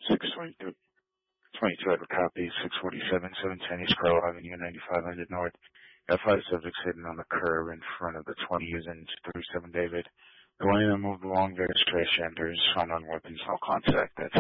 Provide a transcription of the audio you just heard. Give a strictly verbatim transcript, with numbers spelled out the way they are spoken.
six twenty-two. twenty-two, I have a copy. six forty-seven, seven ten East Carl Avenue, ninety-five hundred North. Got five subjects hidden on the curb in front of the twenty using thirty-seven David. Going and moved along various trash genders, found on weapons, no contact. That's